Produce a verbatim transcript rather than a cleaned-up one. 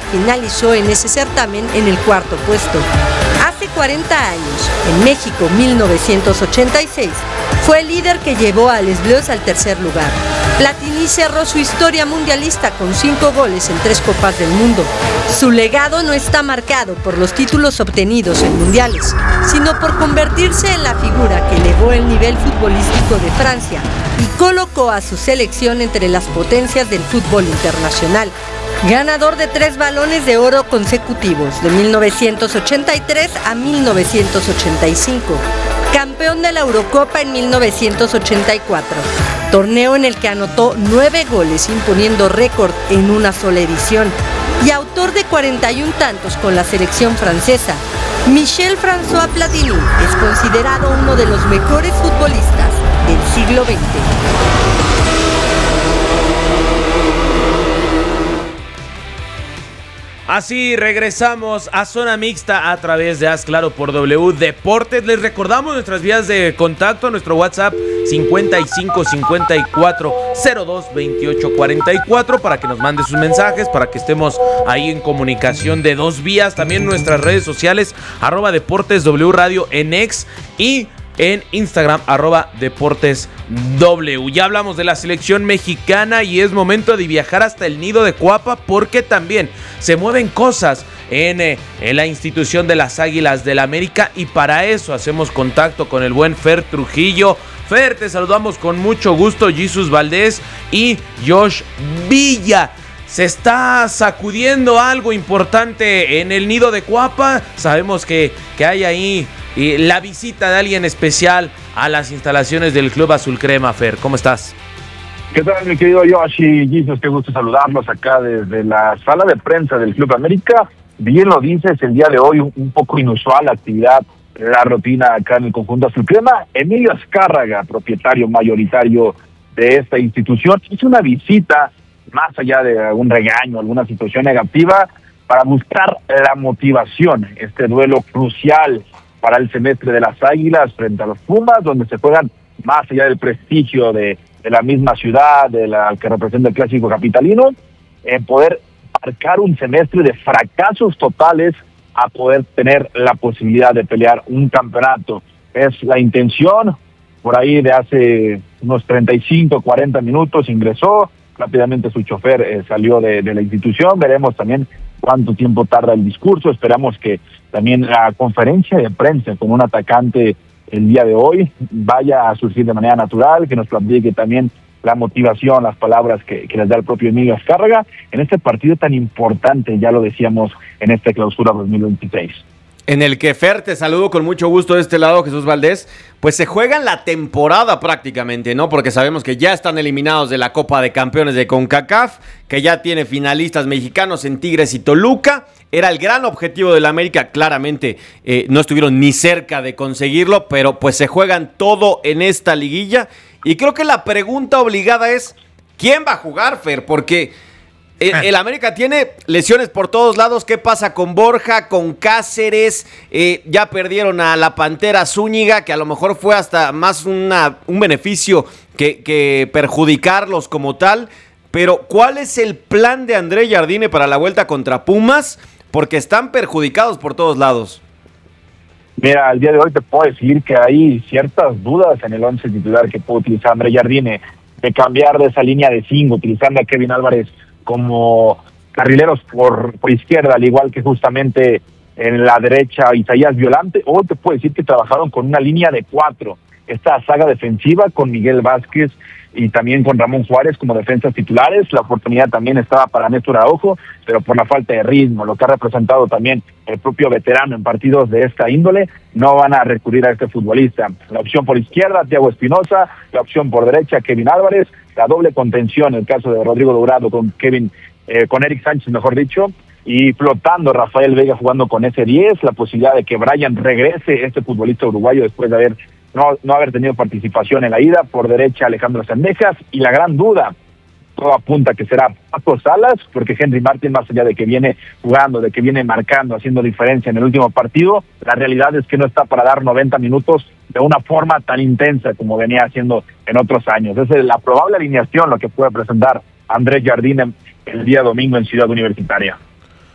finalizó en ese certamen en el cuarto puesto. Hace cuarenta años, en México mil novecientos ochenta y seis, fue el líder que llevó a Les Bleus al tercer lugar. Platini cerró su historia mundialista con cinco goles en tres Copas del Mundo. Su legado no está marcado por los títulos obtenidos en mundiales, sino por convertirse en la figura que elevó el nivel futbolístico de Francia y colocó a su selección entre las potencias del fútbol internacional. Ganador de tres balones de oro consecutivos, de mil novecientos ochenta y tres a mil novecientos ochenta y cinco. Campeón de la Eurocopa en mil novecientos ochenta y cuatro. Torneo en el que anotó nueve goles, imponiendo récord en una sola edición. Y autor de cuarenta y un tantos con la selección francesa. Michel François Platini es considerado uno de los mejores futbolistas del siglo veinte. Así regresamos a Zona Mixta a través de Haz Claro por W Deportes. Les recordamos nuestras vías de contacto, nuestro WhatsApp cincuenta y cinco cincuenta y cuatro cero dos veintiocho cuarenta y cuatro para que nos mande sus mensajes, para que estemos ahí en comunicación de dos vías. También nuestras redes sociales, arroba Deportes W Radio en X y en Instagram, arroba Deportes W. Ya hablamos de la selección mexicana y es momento de viajar hasta el nido de Cuapa porque también se mueven cosas en, eh, en la institución de las Águilas del América y para eso hacemos contacto con el buen Fer Trujillo. Fer, te saludamos con mucho gusto, Jesús Valdés y Josh Villa. Se está sacudiendo algo importante en el nido de Cuapa. Sabemos que, que hay ahí y la visita de alguien especial a las instalaciones del Club Azul Crema. Fer, ¿cómo estás? ¿Qué tal, mi querido Josh y Jesus? Qué gusto saludarlos acá desde la sala de prensa del Club América. Bien lo dices, el día de hoy un, un poco inusual la actividad, la rutina acá en el conjunto Azul Crema. Emilio Azcárraga, propietario mayoritario de esta institución, hizo una visita más allá de algún regaño, alguna situación negativa, para buscar la motivación, este duelo crucial para el semestre de las Águilas frente a los Pumas, donde se juegan más allá del prestigio de, de la misma ciudad, de la que representa el clásico capitalino, en poder marcar un semestre de fracasos totales a poder tener la posibilidad de pelear un campeonato. Es la intención, por ahí de hace unos treinta y cinco, cuarenta minutos ingresó, rápidamente su chofer eh, salió de, de la institución. Veremos también cuánto tiempo tarda el discurso. Esperamos que también la conferencia de prensa con un atacante el día de hoy vaya a surgir de manera natural, que nos platique también la motivación, las palabras que, que les da el propio Emilio Azcárraga en este partido tan importante, ya lo decíamos, en esta clausura dos mil veintiséis. En el que, Fer, te saludo con mucho gusto de este lado, Jesús Valdés. Pues se juegan la temporada prácticamente, ¿no? Porque sabemos que ya están eliminados de la Copa de Campeones de CONCACAF, que ya tiene finalistas mexicanos en Tigres y Toluca. Era el gran objetivo del América, claramente eh, no estuvieron ni cerca de conseguirlo, pero pues se juegan todo en esta liguilla. Y creo que la pregunta obligada es, ¿quién va a jugar, Fer? Porque El, el América tiene lesiones por todos lados. ¿Qué pasa con Borja, con Cáceres? Eh, ya perdieron a la Pantera Zúñiga, que a lo mejor fue hasta más una, un beneficio que, que perjudicarlos como tal. Pero ¿cuál es el plan de André Jardine para la vuelta contra Pumas? Porque están perjudicados por todos lados. Mira, al día de hoy te puedo decir que hay ciertas dudas en el once titular que puede utilizar André Jardine, de cambiar de esa línea de cinco, utilizando a Kevin Álvarez como carrileros por, por izquierda, al igual que justamente en la derecha Isaías Violante, o te puedo decir que trabajaron con una línea de cuatro, esta saga defensiva con Miguel Vázquez y también con Ramón Juárez como defensas titulares. La oportunidad también estaba para Néstor Araujo, pero por la falta de ritmo, lo que ha representado también el propio veterano en partidos de esta índole, no van a recurrir a este futbolista. La opción por izquierda, Thiago Espinosa; la opción por derecha, Kevin Álvarez; la doble contención, en el caso de Rodrigo Dourado con Kevin, eh, con Eric Sánchez, mejor dicho, y flotando Rafael Vega jugando con ese diez, la posibilidad de que Brian regrese, este futbolista uruguayo, después de haber no, no haber tenido participación en la ida. Por derecha, Alejandro Sendejas, y la gran duda, todo apunta que será Paco Salas, porque Henry Martin, más allá de que viene jugando, de que viene marcando, haciendo diferencia en el último partido, la realidad es que no está para dar noventa minutos de una forma tan intensa como venía haciendo en otros años. Esa es la probable alineación, lo que puede presentar Andrés Jardine el día domingo en Ciudad Universitaria.